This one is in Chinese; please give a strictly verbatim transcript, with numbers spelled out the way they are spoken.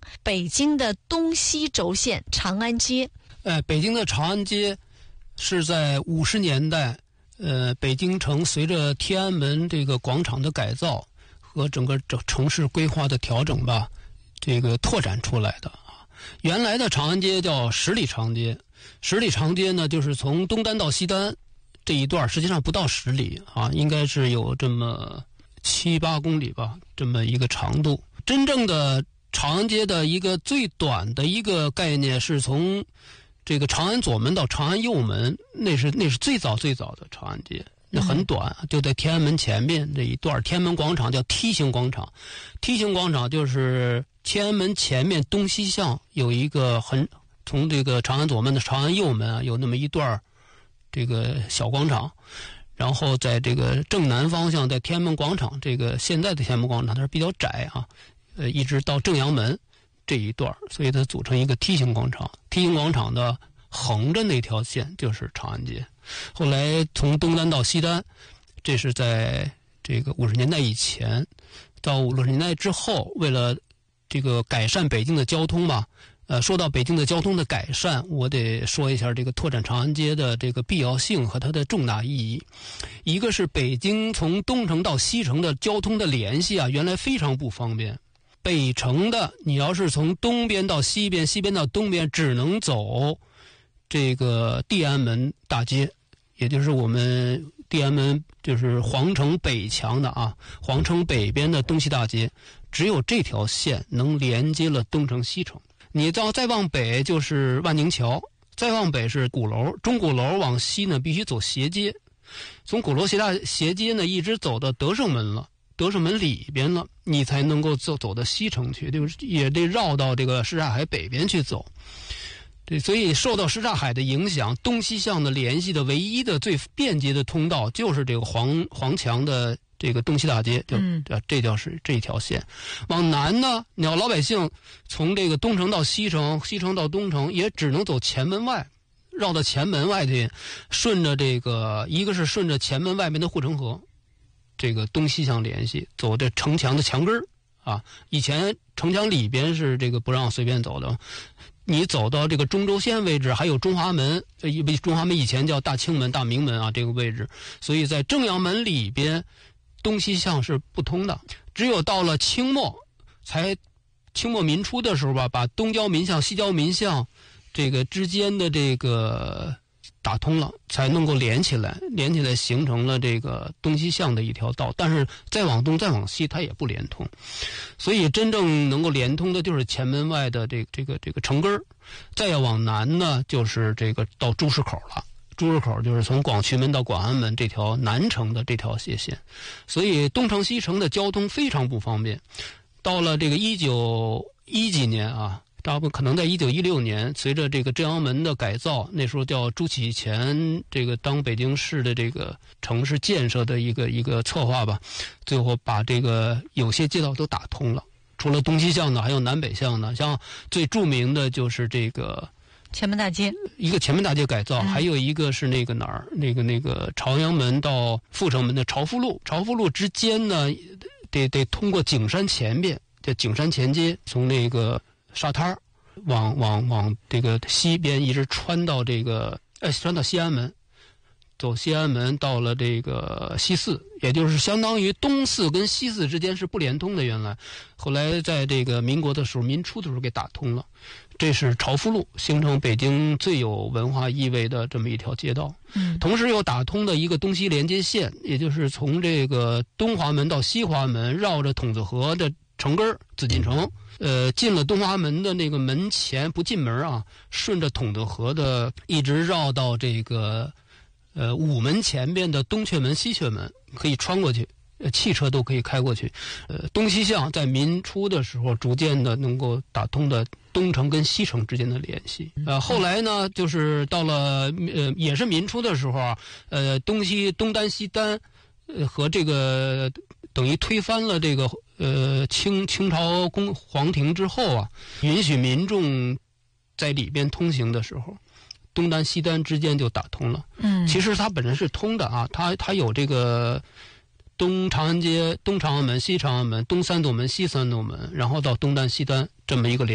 北京的东西轴线长安街。 呃，北京的长安街是在五十年代，呃，北京城随着天安门这个广场的改造和整个整城市规划的调整吧，这个拓展出来的啊。原来的长安街叫十里长街，十里长街呢，就是从东单到西单这一段，实际上不到十里啊，应该是有这么七八公里吧，这么一个长度。真正的长安街的一个最短的一个概念是从这个长安左门到长安右门，那是那是最早最早的长安街，那很短，就在天安门前面这一段。天安门广场叫梯形广场，梯形广场就是天安门前面东西向有一个很从这个长安左门的长安右门啊，有那么一段这个小广场，然后在这个正南方向，在天安门广场这个现在的天安门广场它是比较窄啊，呃，一直到正阳门这一段，所以它组成一个梯形广场。梯形广场的横着那条线就是长安街。后来从东单到西单，这是在这个五十年代以前。到五十年代之后，为了这个改善北京的交通吧，呃，说到北京的交通的改善，我得说一下这个拓展长安街的这个必要性和它的重大意义。一个是北京从东城到西城的交通的联系啊，原来非常不方便。北城的你要是从东边到西边，西边到东边，只能走这个地安门大街，也就是我们地安门就是皇城北墙的啊，皇城北边的东西大街，只有这条线能连接了东城西城。你到再往北就是万宁桥，再往北是鼓楼，钟鼓楼往西呢必须走斜街，从鼓楼斜大斜街呢一直走到德胜门了，德胜门里边了，你才能够走走到西城去，就是也得绕到这个什刹海北边去走。对，所以受到什刹海的影响，东西向的联系的唯一的最便捷的通道就是这个黄黄墙的这个东西大街，就嗯， 这叫是这一条线。往南呢，你要老百姓从这个东城到西城，西城到东城，也只能走前门外，绕到前门外去，顺着这个，一个是顺着前门外面的护城河，这个东西向联系，走这城墙的墙根儿啊。以前城墙里边是这个不让随便走的。你走到这个中轴线位置，还有中华门，因为中华门以前叫大清门、大明门啊，这个位置，所以在正阳门里边，东西向是不通的。只有到了清末，才清末民初的时候吧，把东交民巷、西交民巷这个之间的这个打通了，才能够连起来，连起来形成了这个东西向的一条道。但是再往东、再往西，它也不连通。所以真正能够连通的就是前门外的这个、这个这个城根儿，再要往南呢，就是这个到朱市口了。朱市口就是从广渠门到广安门这条南城的这条斜线，所以东城西城的交通非常不方便。到了这个一九一几年啊，大部分可能在一九一六年，随着这个正阳门的改造，那时候叫朱启潜这个当北京市的这个城市建设的一个一个策划吧，最后把这个有些街道都打通了。除了东西向的，还有南北向的，像最著名的就是这个前门大街， 一个前门大街改造， 嗯、 还有一个是那个哪儿，那个那个朝阳门到阜成门的朝福路，朝福路之间呢，得得通过景山前边，叫景山前街，从那个沙滩往往往这个西边一直穿到这个呃穿到西安门，走西安门到了这个西四，也就是相当于东四跟西四之间是不连通的。原来，后来在这个民国的时候，民初的时候给打通了。这是朝福路，形成北京最有文化意味的这么一条街道。 嗯， 同时又打通的一个东西连接线，也就是从这个东华门到西华门，绕着筒子河的城根儿紫禁城，呃，进了东华门的那个门前不进门啊，顺着筒子河的一直绕到这个呃午门前边的东阙门、西阙门，可以穿过去。呃，汽车都可以开过去，呃，东西向在民初的时候逐渐的能够打通的东城跟西城之间的联系。呃，后来呢，就是到了呃也是民初的时候啊，呃，东西东单西单，呃和这个等于推翻了这个呃清清朝宫皇庭之后啊，允许民众在里边通行的时候，东单西单之间就打通了。 嗯， 其实它本身是通的啊，它它有这个。东长安街、东长安门、西长安门、东三斗门、西三斗门，然后到东单、西单这么一个连。